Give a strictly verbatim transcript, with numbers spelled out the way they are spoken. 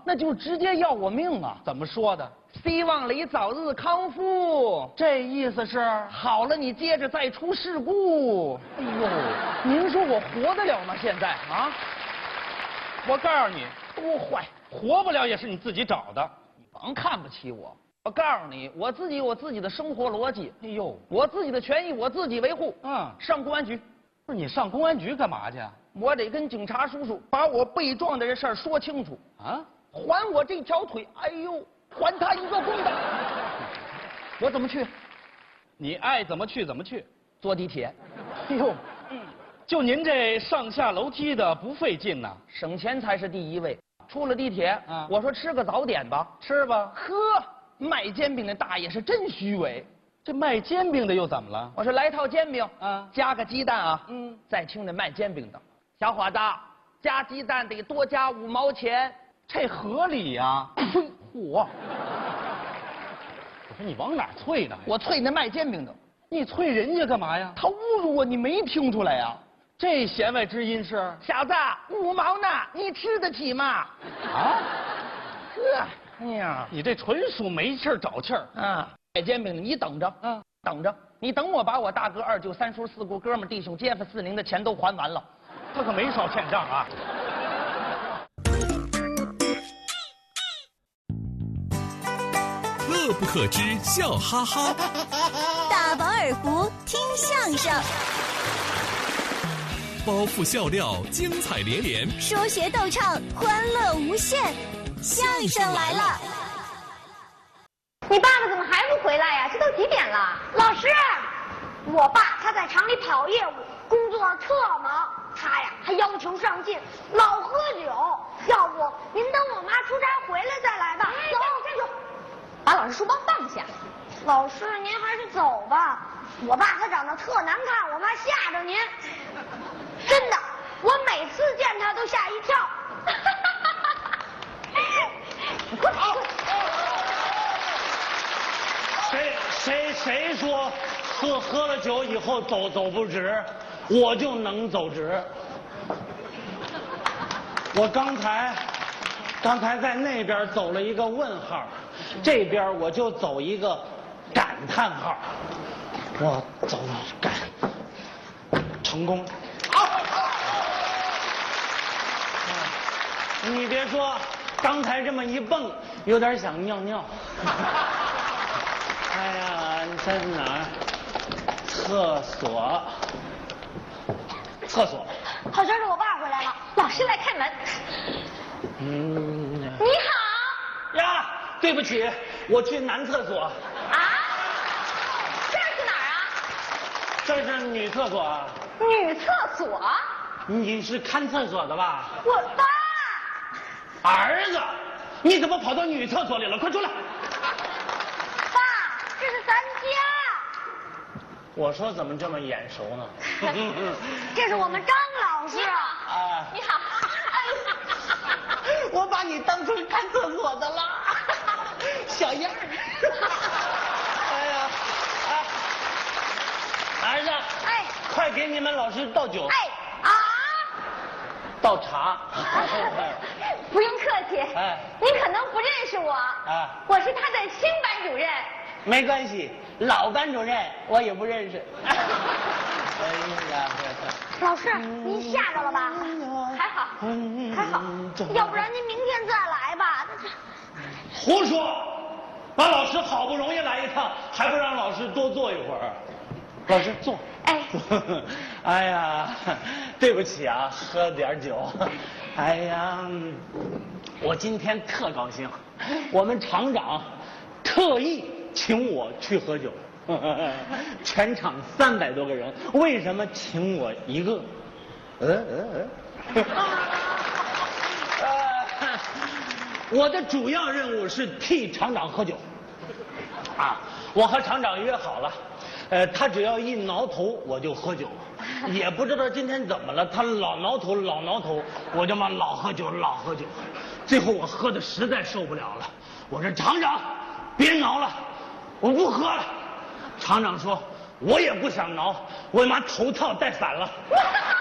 那就直接要我命啊！ 怎么说的？ 希望你早日康复。 这意思是好了，你接着再出事故。 哎呦， 您说我活得了吗？现在啊？ 我告诉你， 多坏， 活不了也是你自己找的。 你甭看不起我。我告诉你，我自己有我自己的生活逻辑。 哎呦， 我自己的权益我自己维护。 嗯， 上公安局。 不是你上公安局干嘛去？ 我得跟警察叔叔把我被撞的这事儿说清楚啊！ 还我这条腿，哎呦，还他一个公道。我怎么去？ 你爱怎么去怎么去。 坐地铁。 哎呦，嗯，就您这上下楼梯的不费劲呐， 省钱才是第一位。出了地铁， 啊， 我说吃个早点吧， 吃吧。 呵，卖煎饼的大爷是真虚伪。 这卖煎饼的又怎么了？ 我说来套煎饼， 啊， 加个鸡蛋啊。 嗯， 再听那卖煎饼的，小伙子，加鸡蛋得多加五毛钱， 这合理呀。 呸！嚯！ 我说你往哪啐呢？ 我啐那卖煎饼的。 你啐人家干嘛呀？ 他侮辱我，你没听出来呀？ 这弦外之音是？ 小子，五毛呢，你吃得起吗？ 啊？ 呵，哎呀， 你这纯属没气儿找气儿啊！卖煎饼的，你等着， 嗯， 等着，你等我把我大哥、二舅、三叔、四姑、哥们、弟兄、街坊、四邻的钱都还完了， 他可没少欠账啊。 乐不可支，笑哈哈。 大饱耳福，听相声。 包袱笑料，精彩连连。 说学逗唱，欢乐无限。相声来了！ 你爸爸怎么还不回来呀？这都几点了？老师，我爸他在厂里跑业务，工作特忙。他呀还要求上进，老喝酒。要不您等我妈出差回来再来吧。走，站住！ 把老师书包放下。 老师，您还是走吧。我爸他长得特难看，我怕吓着您。真的，我每次见他都吓一跳。 你快跑！ 谁谁谁说喝喝了酒以后走走不直，我就能走直。我刚才刚才在那边走了一个问号，这边我就走一个感叹号。我走感成功。你别说，刚才这么一蹦，有点想尿尿。哎呀，你在哪儿？厕所。厕所。 好像是我爸回来了， 老师来开门。 嗯。 你好。 呀，对不起，我去男厕所。 啊？这是哪儿啊？ 这是女厕所啊。 女厕所？ 你是看厕所的吧？ 我爸。 儿子，你怎么跑到女厕所里了？快出来！ 爸，这是咱家。 我说怎么这么眼熟呢？ 这是我们张老师。 啊， 你好。 我把你当成看厕所的了，小样儿。哎呀，哎，儿子， 哎， 快给你们老师倒酒。 哎啊， 倒茶。 不用客气。 哎， 您可能不认识我。 啊， 我是他的新班主任。 没关系，老班主任我也不认识。哎呀， 老师，您吓着了吧？ 还好， 还好，要不然您明天再来吧。 胡说！把老师好不容易来一趟，还不让老师多坐一会儿？老师坐。 哎， 哎呀，对不起啊，喝点酒。哎呀，我今天特高兴，我们厂长特意请我去喝酒。全场三百多个人，为什么请我一个？嗯嗯嗯。呃，我的主要任务是替厂长喝酒。啊，我和厂长约好了，呃，他只要一挠头我就喝酒，也不知道今天怎么了，他老挠头老挠头，我就嘛老喝酒老喝酒，最后我喝的实在受不了了，我说厂长，别挠了，我不喝了。厂长说：“我也不想挠，我妈头套戴反了。”